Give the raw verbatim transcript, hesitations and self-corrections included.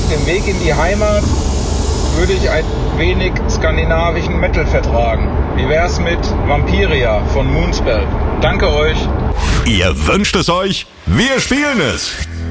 dem Weg in die Heimat würde ich ein wenig skandinavischen Metal vertragen. Wie wär's mit Vampiria von Moonspell? Danke euch. Ihr wünscht es euch, wir spielen es.